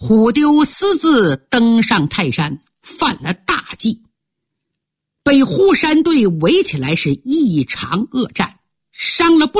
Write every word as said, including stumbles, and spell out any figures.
虎丢私自登上泰山，犯了大忌，被护山队围起来是一场恶战，伤了不